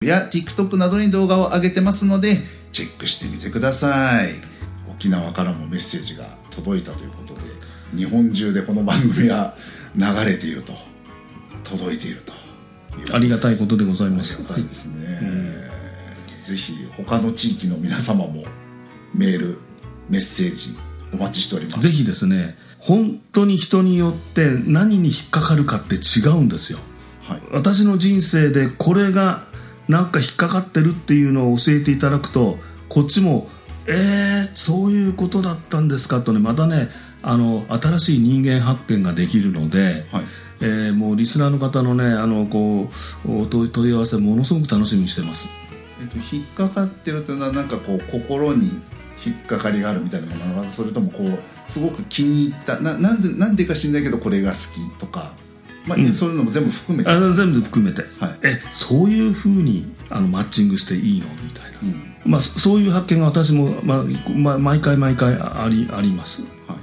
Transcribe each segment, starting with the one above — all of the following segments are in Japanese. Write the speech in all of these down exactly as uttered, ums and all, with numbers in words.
や TikTok などに動画を上げてますのでチェックしてみてください。沖縄からもメッセージが届いたということで、日本中でこの番組が流れていると、届いているという、 ありがたいことでございます。 ありがたいですね、はい、うん、ぜひ他の地域の皆様もメールメッセージお待ちしております。 ぜひですね、本当に人によって何に引っかかるかって違うんですよ、はい、私の人生でこれがなんか引っかかってるっていうのを教えていただくと、こっちもえー、そういうことだったんですかとね、またね、あの新しい人間発見ができるので、はい、えー、もうリスナーの方のね、あのこう問い合わせものすごく楽しみにしてます。 えっと、引っかかってるというのはなんかこう心に引っかかりがあるみたいなものなのか、それともこうすごく気に入った な, なんでなんでか知んないけどこれが好きとか、まあ、うん、そういうのも全部含めて、 あ全部含めて、はい、えそういう風にあのマッチングしていいのみたいな、うん、まあ、そういう発見が私も、まあまあ、毎回毎回あ り, あります、はい、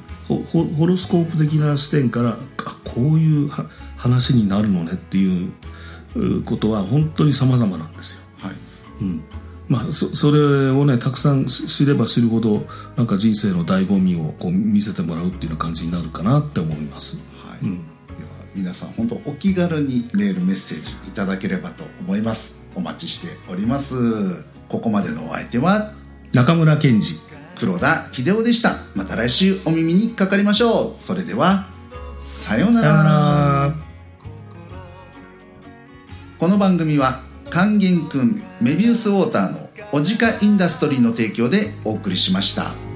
ホ, ホロスコープ的な視点からあこういう話になるのねっていうことは本当に様々なんですよ、はい、うん、まあ、そ, それをねたくさん知れば知るほどなんか人生の醍醐味をこう見せてもらうっていうような感じになるかなって思います、はい、うん、 皆さん本当お気軽にメールメッセージいただければと思います。お待ちしております。ここまでのお相手は中村健二、 黒田秀夫でした。また来週お耳にかかりましょう。それではさようなら。 さようなら。 この番組は勸玄くんメビウスウォーターのオジカインダストリーの提供でお送りしました。